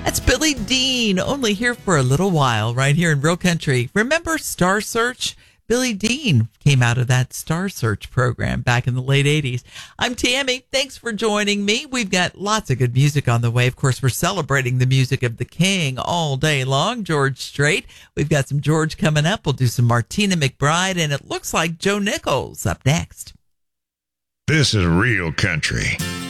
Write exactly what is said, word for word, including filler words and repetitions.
That's Billy Dean, only here for a little while, right here in Real Country. Remember Star Search? Billy Dean came out of that Star Search program back in the late eighties. I'm Tammy. Thanks for joining me. We've got lots of good music on the way. Of course, we're celebrating the music of the King all day long, George Strait. We've got some George coming up. We'll do some Martina McBride, and it looks like Joe Nichols up next. This is Real Country.